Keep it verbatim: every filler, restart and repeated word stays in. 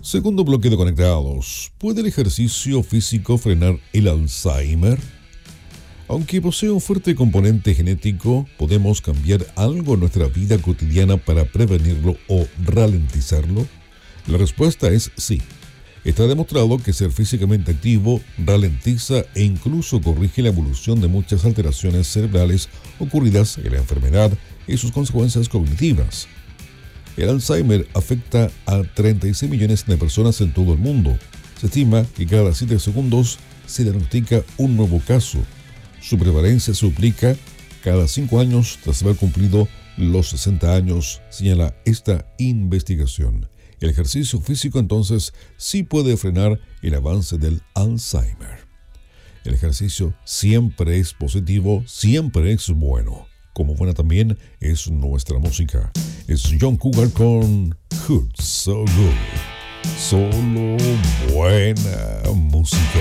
Segundo bloque de Conectados. ¿Puede el ejercicio físico frenar el Alzheimer? Aunque posee un fuerte componente genético, ¿podemos cambiar algo en nuestra vida cotidiana para prevenirlo o ralentizarlo? La respuesta es sí. Está demostrado que ser físicamente activo ralentiza e incluso corrige la evolución de muchas alteraciones cerebrales ocurridas en la enfermedad y sus consecuencias cognitivas. El Alzheimer afecta a treinta y seis millones de personas en todo el mundo. Se estima que cada siete segundos se diagnostica un nuevo caso. Su prevalencia se duplica cada cinco años tras haber cumplido los sesenta años, señala esta investigación. El ejercicio físico entonces sí puede frenar el avance del Alzheimer. El ejercicio siempre es positivo, siempre es bueno. Como buena también es nuestra música. Es John Cougar con Hurt So Good. Solo buena música.